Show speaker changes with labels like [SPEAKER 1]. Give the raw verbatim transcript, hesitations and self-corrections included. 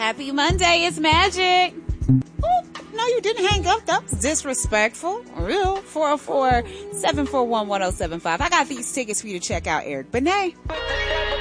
[SPEAKER 1] Happy Monday. It's Magic. Oop, no, you didn't hang up. That was disrespectful. Real. four oh four, seven four one, one oh seven five. I got these tickets for you to check out Eric Benet.